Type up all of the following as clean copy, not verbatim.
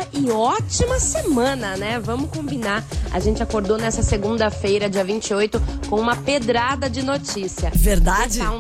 e ótima semana, né? Vamos combinar. A gente acordou nessa segunda-feira, dia 28, com uma pedrada de notícia. Verdade? O Town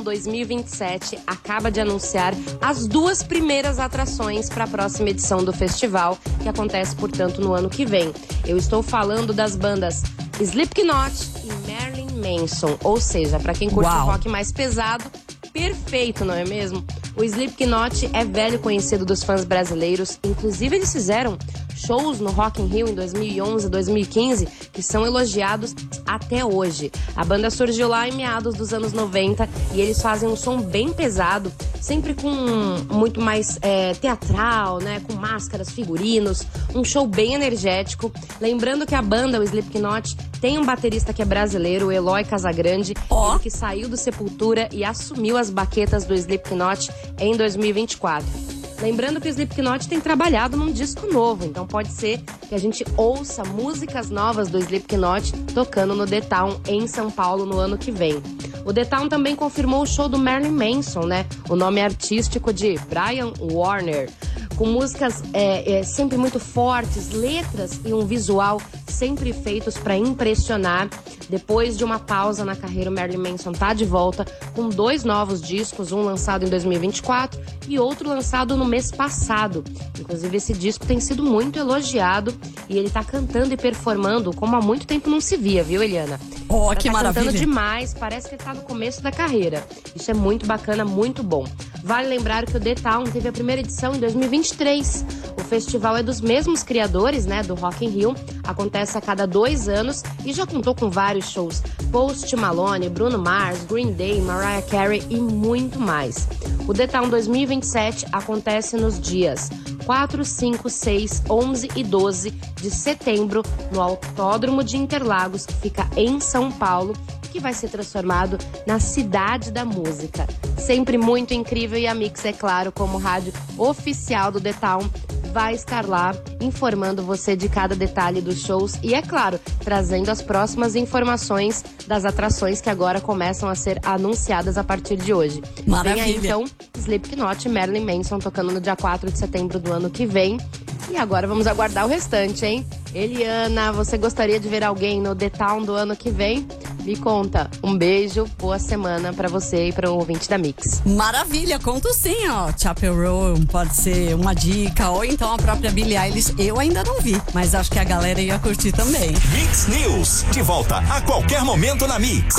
2027 acaba de anunciar as 2 primeiras atrações para a próxima edição do festival, que acontece, portanto, no ano que vem. Eu estou falando das bandas Slipknot e Marilyn Manson. Ou seja, para quem curte um rock mais pesado, perfeito, não é mesmo? O Slipknot é velho conhecido dos fãs brasileiros. Inclusive, eles fizeram shows no Rock in Rio em 2011 e 2015 que são elogiados até hoje. A banda surgiu lá em meados dos anos 90 e eles fazem um som bem pesado, sempre com muito mais teatral, né? Com máscaras, figurinos, um show bem energético. Lembrando que a banda, o Slipknot, tem um baterista que é brasileiro, o Eloy Casagrande, ele que saiu do Sepultura e assumiu as baquetas do Slipknot em 2024. Lembrando que o Slipknot tem trabalhado num disco novo, então pode ser que a gente ouça músicas novas do Slipknot tocando no The Town em São Paulo no ano que vem. O The Town também confirmou o show do Marilyn Manson, né? O nome artístico de Brian Warner, com músicas sempre muito fortes, letras e um visual sempre feitos para impressionar. Depois de uma pausa na carreira, o Marilyn Manson tá de volta com 2 novos discos, um lançado em 2024 e outro lançado no mês passado. Inclusive, esse disco tem sido muito elogiado e ele tá cantando e performando como há muito tempo não se via, viu, Eliana? Que maravilha! Cantando demais, parece que ele tá no começo da carreira. Isso é muito bacana, muito bom. Vale lembrar que o The Town teve a primeira edição em 2023. O festival é dos mesmos criadores, né, do Rock in Rio. Acontece a cada 2 anos e já contou com vários shows. Post Malone, Bruno Mars, Green Day, Mariah Carey e muito mais. O The Town 2027 acontece nos dias 4, 5, 6, 11 e 12 de setembro no Autódromo de Interlagos, que fica em São Paulo, que vai ser transformado na Cidade da Música. Sempre muito incrível e a Mix, é claro, como rádio oficial do The Town, vai estar lá informando você de cada detalhe dos shows e, é claro, trazendo as próximas informações das atrações que agora começam a ser anunciadas a partir de hoje. Maravilha! Vem aí, então, Slipknot e Marilyn Manson tocando no dia 4 de setembro do ano que vem. E agora vamos aguardar o restante, hein? Eliana, você gostaria de ver alguém no The Town do ano que vem? Me conta. Um beijo, boa semana pra você e para o ouvinte da Mix. Maravilha, conto sim, ó. Chapel Roan pode ser uma dica, ou então a própria Billie Eilish. Eu ainda não vi, mas acho que a galera ia curtir também. Mix News, de volta a qualquer momento na Mix.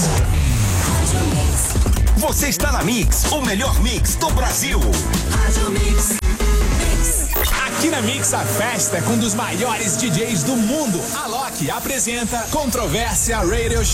Você está na Mix, o melhor mix do Brasil. Aqui na Mix, a festa é com um dos maiores DJs do mundo. A Loki apresenta Controvérsia Radio Show.